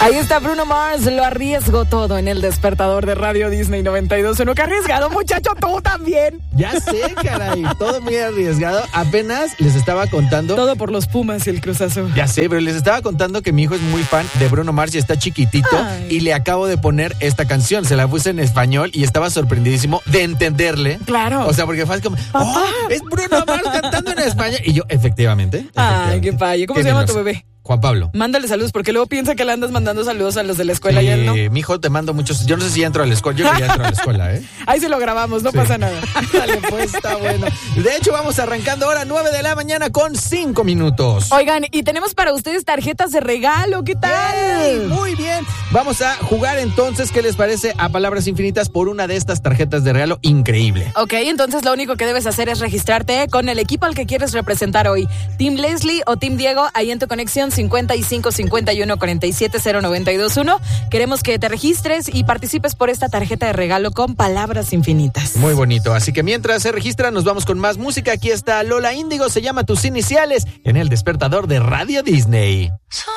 Ahí está Bruno Mars, lo arriesgo todo en el despertador de Radio Disney 92.1. ¡Qué arriesgado, muchacho! ¡Tú también! Ya sé, caray, todo muy arriesgado. Apenas les estaba contando. Todo por los Pumas y el Cruz Azul. Ya sé, pero les estaba contando que mi hijo es muy fan de Bruno Mars y está chiquitito. Ay. Y le acabo de poner esta canción. Se la puse en español y estaba sorprendidísimo de entenderle. Claro. O sea, porque fue como, Papá. es Bruno Mars cantando en español. Y yo, efectivamente. Ay, qué paye. ¿Cómo se llama tu bebé? Juan Pablo. Mándale saludos, porque luego piensa que le andas mandando saludos a los de la escuela y él no. Mi hijo, te mando muchos. Yo no sé si entro a la escuela. Yo ya entro a la escuela, ¿eh? Ahí se lo grabamos, no Sí. pasa nada. Dale, pues, está bueno. De hecho, vamos arrancando ahora 9 de la mañana con 5 minutos. Oigan, y tenemos para ustedes tarjetas de regalo, ¿qué tal? ¡Ey! Muy bien. Vamos a jugar entonces, ¿qué les parece? A Palabras Infinitas por una de estas tarjetas de regalo increíble. Ok, entonces lo único que debes hacer es registrarte con el equipo al que quieres representar hoy. Team Leslie o Team Diego, ahí en tu conexión 5551-470921. Queremos que te registres y participes por esta tarjeta de regalo con Palabras Infinitas. Muy bonito. Así que mientras se registran, nos vamos con más música. Aquí está Lola Índigo, se llama Tus Iniciales, en el despertador de Radio Disney. Soy